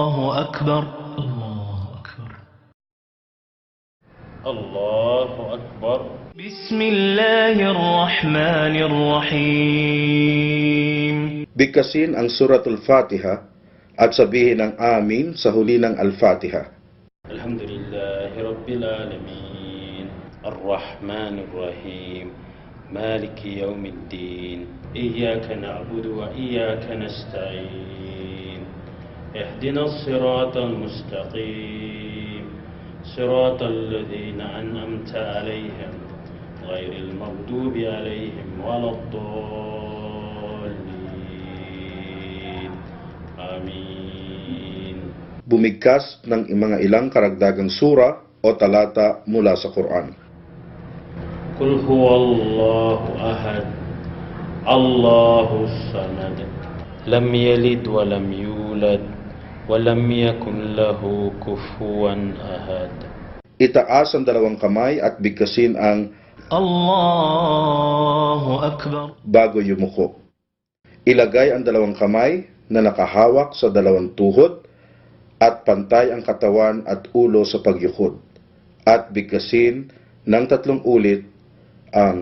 الله أكبر الله أكبر الله أكبر. بسم الله الرحمن الرحيم. Bigkasin ang Suratul Fatiha at sabihin ang amin sa huli ng Al-Fatiha. Alhamdulillahi Rabbil Alamin. Ar-Rahmanir Rahim. Maliki Yawmiddin. Iyyaka na'budu wa iyyaka nasta'in. Ihdina as-siratal mustaqim. Siratal ladzina an'amta 'alaihim ghairil maghdubi 'alaihim waladdallin. Amin. Bumigkas ng mga ilang karagdagang sura o talata mula sa Quran. Qul huwallahu ahad. Allahus samad. Lam yalid wa lam yulad wa lam yakun lahu kufuwan ahad. Itaas ang dalawang kamay at bigkasin ang Allahu Akbar. bago yumuko. Ilagay ang dalawang kamay na nakahawak sa dalawang tuhod at pantay ang katawan at ulo sa pagyukod. At bigkasin ng 3 ulit ang